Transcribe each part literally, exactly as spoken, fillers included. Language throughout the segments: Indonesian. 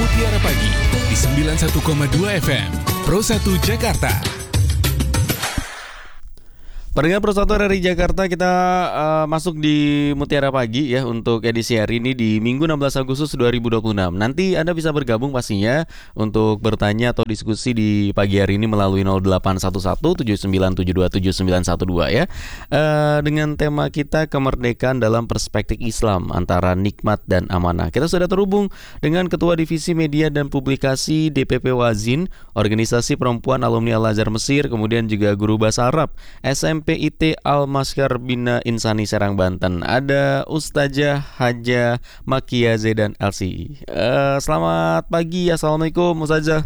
Mutiara Pagi di sembilan puluh satu koma dua F M Pro satu Jakarta. Pendengar Pro satu dari Jakarta, kita uh, masuk di Mutiara Pagi ya untuk edisi hari ini di Minggu enam belas Agustus dua ribu dua puluh enam. Nanti Anda bisa bergabung pastinya untuk bertanya atau diskusi di pagi hari ini melalui nol delapan satu satu tujuh sembilan tujuh dua tujuh sembilan satu dua ya. Uh, dengan tema kita kemerdekaan dalam perspektif Islam antara nikmat dan amanah. Kita sudah terhubung dengan Ketua Divisi Media dan Publikasi D P P Wazin, Organisasi Perempuan Alumni Al-Azhar Mesir, kemudian juga Guru Bahasa Arab S M P I T Al-Maskar Bina Insani Serang Banten. Ada Ustazah Haja Makia Zedan L C I. Uh, selamat pagi, Assalamualaikum Ustazah.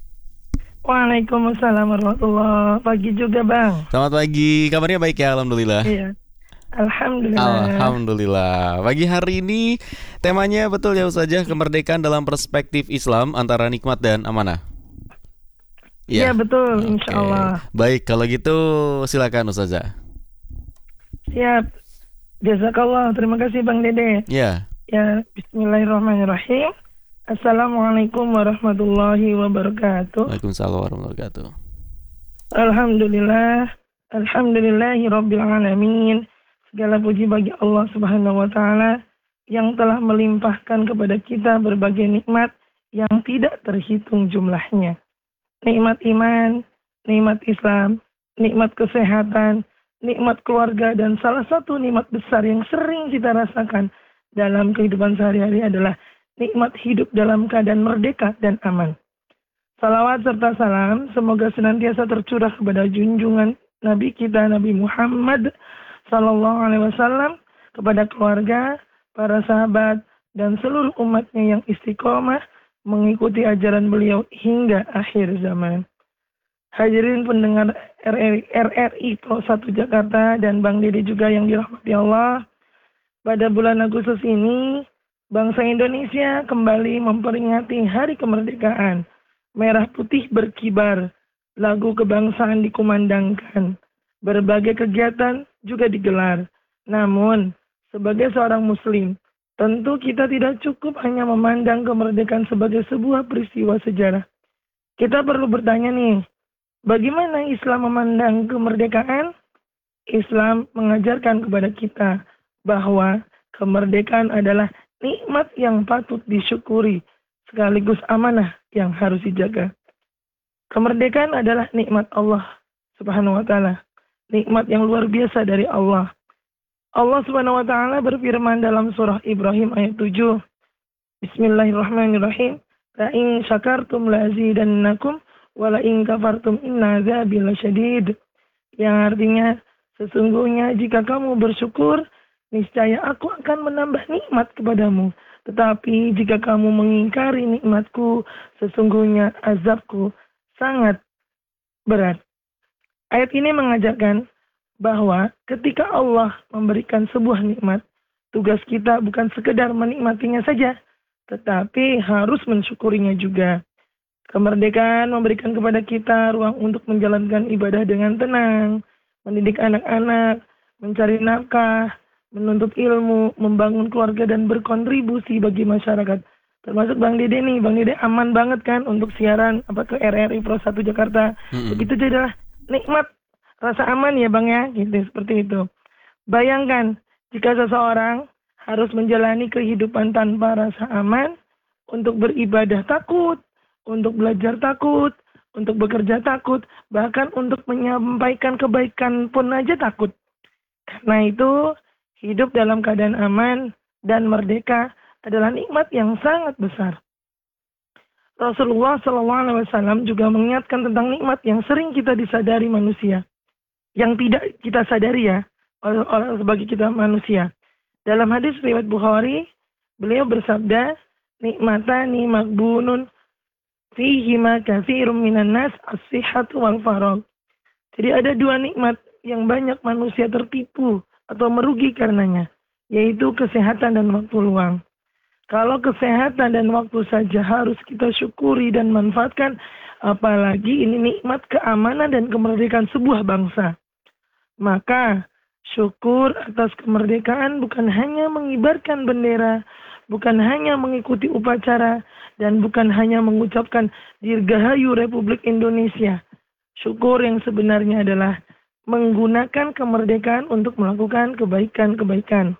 Waalaikumsalam warahmatullahi. Pagi juga Bang. Selamat pagi, kabarnya baik ya? Alhamdulillah. Iya. Alhamdulillah. Alhamdulillah. Pagi hari ini temanya betul ya Ustazah, kemerdekaan dalam perspektif Islam antara nikmat dan amanah. Iya ya, betul, okay. Insya Allah. Baik, kalau gitu silakan Ustazah. Siap. Jazakallah. Terima kasih Bang Dede. Ya. Ya, bismillahirrahmanirrahim. Assalamualaikum warahmatullahi wabarakatuh. Waalaikumsalam warahmatullahi wabarakatuh. Alhamdulillah. Alhamdulillahi rabbil alamin. Segala puji bagi Allah Subhanahu wa taala yang telah melimpahkan kepada kita berbagai nikmat yang tidak terhitung jumlahnya. Nikmat iman, nikmat Islam, nikmat kesehatan, nikmat keluarga, dan salah satu nikmat besar yang sering kita rasakan dalam kehidupan sehari-hari adalah nikmat hidup dalam keadaan merdeka dan aman. Salawat serta salam semoga senantiasa tercurah kepada junjungan Nabi kita Nabi Muhammad Sallallahu Alaihi Wasallam, kepada keluarga, para sahabat, dan seluruh umatnya yang istiqomah mengikuti ajaran beliau hingga akhir zaman. Hadirin pendengar R R I Pro satu Jakarta dan Bang Dede juga yang dirahmati Allah, pada bulan Agustus ini bangsa Indonesia kembali memperingati Hari Kemerdekaan. Merah putih berkibar, lagu kebangsaan dikumandangkan, berbagai kegiatan juga digelar. Namun sebagai seorang muslim, tentu kita tidak cukup hanya memandang kemerdekaan sebagai sebuah peristiwa sejarah. Kita perlu bertanya nih, bagaimana Islam memandang kemerdekaan? Islam mengajarkan kepada kita bahwa kemerdekaan adalah nikmat yang patut disyukuri, sekaligus amanah yang harus dijaga. Kemerdekaan adalah nikmat Allah Subhanahu wa taala, nikmat yang luar biasa dari Allah. Allah Subhanahu wa taala berfirman dalam surah Ibrahim ayat tujuh. Bismillahirrahmanirrahim. La in syakartum la azidannakum wa la in kafartum inna azabi lasyadid. Yang artinya, sesungguhnya jika kamu bersyukur, niscaya aku akan menambah nikmat kepadamu. Tetapi jika kamu mengingkari nikmatku, sesungguhnya azabku sangat berat. Ayat ini mengajarkan bahwa ketika Allah memberikan sebuah nikmat, tugas kita bukan sekedar menikmatinya saja, tetapi harus mensyukurinya juga. Kemerdekaan memberikan kepada kita ruang untuk menjalankan ibadah dengan tenang, mendidik anak-anak, mencari nafkah, menuntut ilmu, membangun keluarga, dan berkontribusi bagi masyarakat. Termasuk Bang Dede nih, Bang Dede aman banget kan untuk siaran apa ke R R I Pro satu Jakarta. Mm-hmm. Begitu adalah nikmat rasa aman ya Bang ya, gitu, seperti itu. Bayangkan jika seseorang harus menjalani kehidupan tanpa rasa aman, untuk beribadah takut, untuk belajar takut, untuk bekerja takut, bahkan untuk menyampaikan kebaikan pun aja takut. Karena itu, hidup dalam keadaan aman dan merdeka adalah nikmat yang sangat besar. Rasulullah shallallahu alaihi wasallam juga mengingatkan tentang nikmat yang sering kita disadari manusia, yang tidak kita sadari ya, oleh sebagai kita manusia. Dalam hadis riwayat Bukhari, beliau bersabda, nikmatani maghbunun fihi ma katsirun minan nas as-sihhatu wal faragh. Jadi ada dua nikmat yang banyak manusia tertipu atau merugi karenanya, yaitu kesehatan dan waktu luang. Kalau kesehatan dan waktu saja harus kita syukuri dan manfaatkan, apalagi ini nikmat keamanan dan kemerdekaan sebuah bangsa. Maka syukur atas kemerdekaan bukan hanya mengibarkan bendera, bukan hanya mengikuti upacara dan bukan hanya mengucapkan Dirgahayu Republik Indonesia. Syukur yang sebenarnya adalah menggunakan kemerdekaan untuk melakukan kebaikan-kebaikan.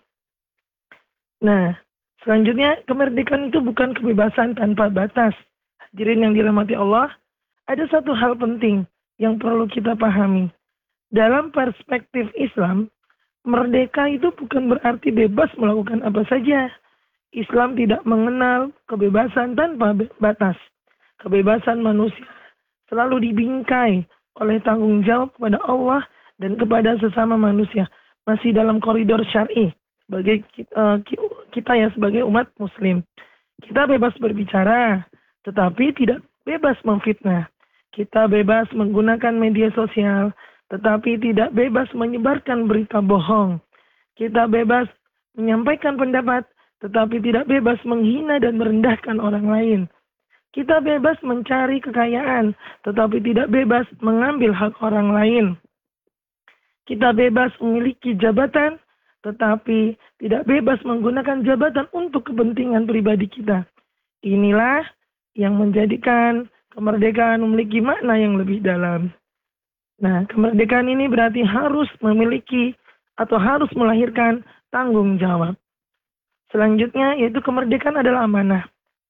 Nah, selanjutnya kemerdekaan itu bukan kebebasan tanpa batas. Hadirin yang dirahmati Allah, ada satu hal penting yang perlu kita pahami. Dalam perspektif Islam, merdeka itu bukan berarti bebas melakukan apa saja. Islam tidak mengenal kebebasan tanpa batas. Kebebasan manusia selalu dibingkai oleh tanggung jawab kepada Allah dan kepada sesama manusia. Masih dalam koridor syar'i bagi kita ya sebagai umat muslim. Kita bebas berbicara, tetapi tidak bebas memfitnah. Kita bebas menggunakan media sosial, tetapi tidak bebas menyebarkan berita bohong. Kita bebas menyampaikan pendapat, tetapi tidak bebas menghina dan merendahkan orang lain. Kita bebas mencari kekayaan, tetapi tidak bebas mengambil hak orang lain. Kita bebas memiliki jabatan, tetapi tidak bebas menggunakan jabatan untuk kepentingan pribadi kita. Inilah yang menjadikan kemerdekaan memiliki makna yang lebih dalam. Nah, kemerdekaan ini berarti harus memiliki atau harus melahirkan tanggung jawab. Selanjutnya yaitu kemerdekaan adalah amanah.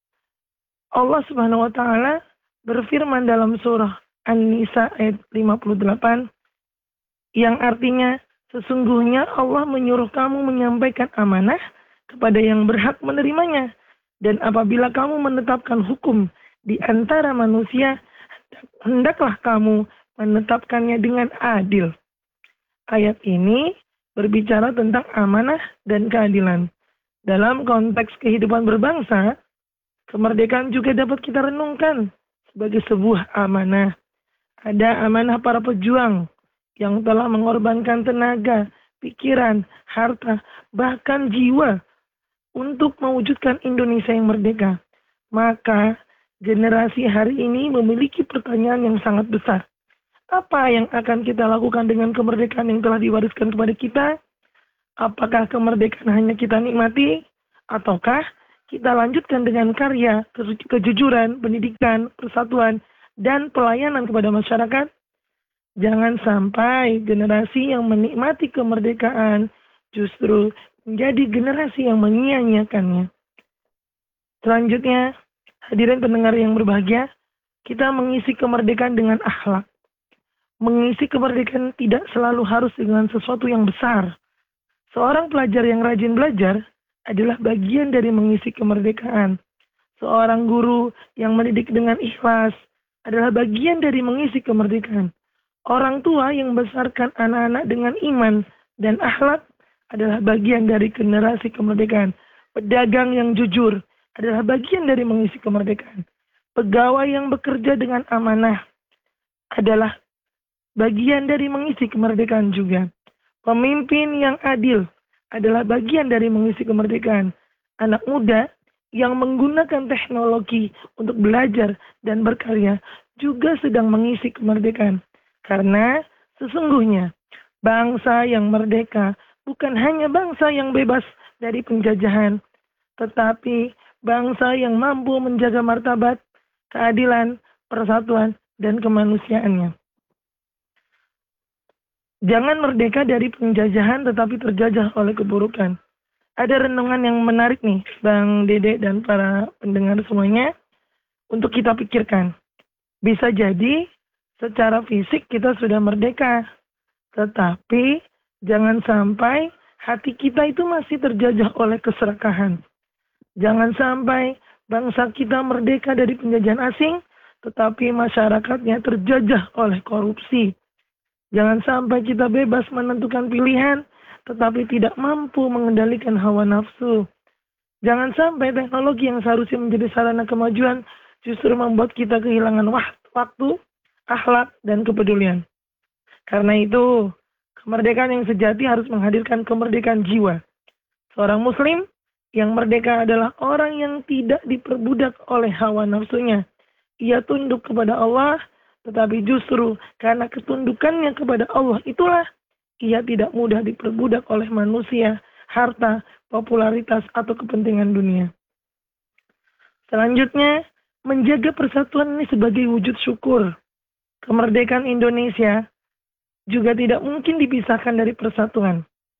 Allah Subhanahu wa taala berfirman dalam surah An-Nisa ayat lima puluh delapan yang artinya sesungguhnya Allah menyuruh kamu menyampaikan amanah kepada yang berhak menerimanya, dan apabila kamu menetapkan hukum di antara manusia, hendaklah kamu menetapkannya dengan adil. Ayat ini berbicara tentang amanah dan keadilan. Dalam konteks kehidupan berbangsa, kemerdekaan juga dapat kita renungkan sebagai sebuah amanah. Ada amanah para pejuang yang telah mengorbankan tenaga, pikiran, harta, bahkan jiwa untuk mewujudkan Indonesia yang merdeka. Maka generasi hari ini memiliki pertanyaan yang sangat besar. Apa yang akan kita lakukan dengan kemerdekaan yang telah diwariskan kepada kita? Apakah kemerdekaan hanya kita nikmati? Ataukah kita lanjutkan dengan karya, kejujuran, pendidikan, persatuan, dan pelayanan kepada masyarakat? Jangan sampai generasi yang menikmati kemerdekaan justru menjadi generasi yang menyia-nyiakannya. Selanjutnya, hadirin pendengar yang berbahagia, kita mengisi kemerdekaan dengan akhlak. Mengisi kemerdekaan tidak selalu harus dengan sesuatu yang besar. Seorang pelajar yang rajin belajar adalah bagian dari mengisi kemerdekaan. Seorang guru yang mendidik dengan ikhlas adalah bagian dari mengisi kemerdekaan. Orang tua yang membesarkan anak-anak dengan iman dan akhlak adalah bagian dari generasi kemerdekaan. Pedagang yang jujur adalah bagian dari mengisi kemerdekaan. Pegawai yang bekerja dengan amanah adalah bagian dari mengisi kemerdekaan juga. Pemimpin yang adil adalah bagian dari mengisi kemerdekaan. Anak muda yang menggunakan teknologi untuk belajar dan berkarya juga sedang mengisi kemerdekaan. Karena sesungguhnya bangsa yang merdeka bukan hanya bangsa yang bebas dari penjajahan, tetapi bangsa yang mampu menjaga martabat, keadilan, persatuan, dan kemanusiaannya. Jangan merdeka dari penjajahan tetapi terjajah oleh keburukan. Ada renungan yang menarik nih, Bang Dede dan para pendengar semuanya, untuk kita pikirkan. Bisa jadi secara fisik kita sudah merdeka, tetapi jangan sampai hati kita itu masih terjajah oleh keserakahan. Jangan sampai bangsa kita merdeka dari penjajahan asing, tetapi masyarakatnya terjajah oleh korupsi. Jangan sampai kita bebas menentukan pilihan, tetapi tidak mampu mengendalikan hawa nafsu. Jangan sampai teknologi yang seharusnya menjadi sarana kemajuan justru membuat kita kehilangan waktu, akhlak, dan kepedulian. Karena itu, kemerdekaan yang sejati harus menghadirkan kemerdekaan jiwa. Seorang muslim yang merdeka adalah orang yang tidak diperbudak oleh hawa nafsunya. Ia tunduk kepada Allah, tetapi justru karena ketundukannya kepada Allah itulah ia tidak mudah diperbudak oleh manusia, harta, popularitas, atau kepentingan dunia. Selanjutnya, menjaga persatuan ini sebagai wujud syukur. Kemerdekaan Indonesia juga tidak mungkin dipisahkan dari persatuan.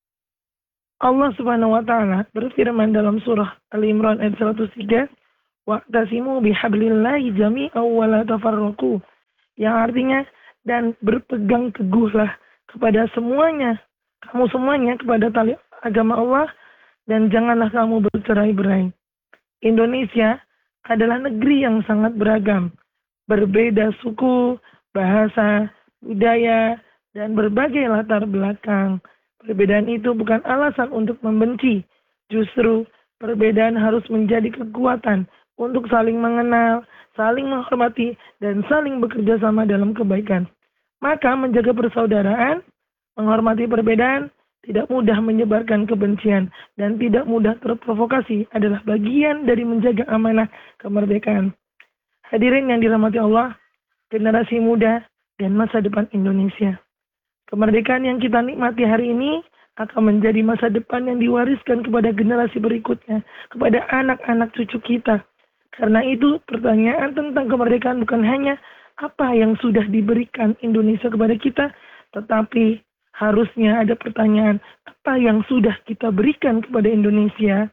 Allah Subhanahu wa taala berfirman dalam surah Al-Imran ayat seratus tiga, "Wa'tasimu bihablillahi jami'an wa la tafarraqu." Yang artinya, dan berpegang teguhlah kepada semuanya, kamu semuanya kepada tali agama Allah, dan janganlah kamu bercerai-berai. Indonesia adalah negeri yang sangat beragam, berbeda suku, bahasa, budaya, dan berbagai latar belakang. Perbedaan itu bukan alasan untuk membenci, justru perbedaan harus menjadi kekuatan untuk saling mengenal, saling menghormati, dan saling bekerja sama dalam kebaikan. Maka menjaga persaudaraan, menghormati perbedaan, tidak mudah menyebarkan kebencian, dan tidak mudah terprovokasi adalah bagian dari menjaga amanah kemerdekaan. Hadirin yang dirahmati Allah, generasi muda dan masa depan Indonesia. Kemerdekaan yang kita nikmati hari ini akan menjadi masa depan yang diwariskan kepada generasi berikutnya, kepada anak-anak cucu kita. Karena itu, pertanyaan tentang kemerdekaan bukan hanya apa yang sudah diberikan Indonesia kepada kita, tetapi harusnya ada pertanyaan, apa yang sudah kita berikan kepada Indonesia?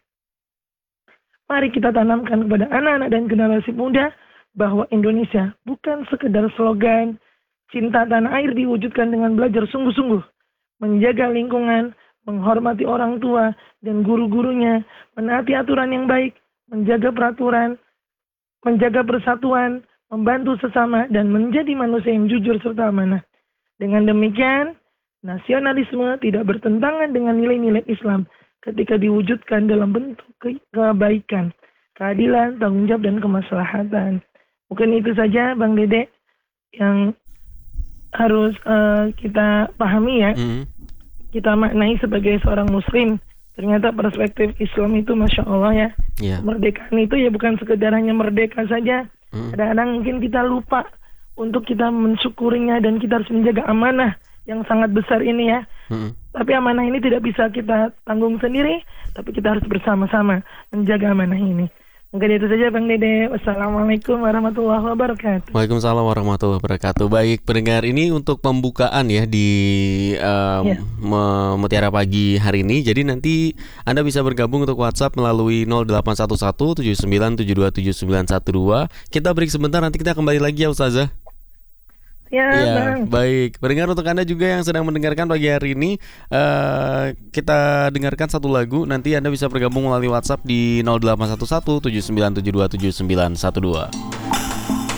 Mari kita tanamkan kepada anak-anak dan generasi muda bahwa Indonesia bukan sekedar slogan. Cinta tanah air diwujudkan dengan belajar sungguh-sungguh, menjaga lingkungan, menghormati orang tua dan guru-gurunya, menaati aturan yang baik, menjaga peraturan, menjaga persatuan, membantu sesama, dan menjadi manusia yang jujur serta amanah. Dengan demikian, nasionalisme tidak bertentangan dengan nilai-nilai Islam ketika diwujudkan dalam bentuk ke- kebaikan, keadilan, tanggung jawab, dan kemaslahatan. Mungkin itu saja Bang Dede yang harus uh, kita pahami ya, mm. kita maknai sebagai seorang muslim. Ternyata perspektif Islam itu Masya Allah ya, yeah. Kemerdekaan itu ya bukan sekedar hanya merdeka saja. mm. Kadang-kadang mungkin kita lupa untuk kita mensyukurinya, dan kita harus menjaga amanah yang sangat besar ini ya. mm. Tapi amanah ini tidak bisa kita tanggung sendiri, tapi kita harus bersama-sama menjaga amanah ini. Mungkin itu saja Bang Dede. Wassalamualaikum warahmatullahi wabarakatuh. Waalaikumsalam warahmatullahi wabarakatuh. Baik pendengar, ini untuk pembukaan ya di um, ya. Mutiara Pagi hari ini. Jadi nanti Anda bisa bergabung untuk WhatsApp melalui nol delapan satu satu tujuh sembilan tujuh dua tujuh sembilan satu dua. Kita break sebentar, nanti kita kembali lagi ya Ustazah. Ya, ya Bang. Baik, pendengar, untuk Anda juga yang sedang mendengarkan pagi hari ini, uh, kita dengarkan satu lagu. Nanti Anda bisa bergabung melalui WhatsApp di nol delapan satu satu tujuh sembilan tujuh dua tujuh sembilan satu dua.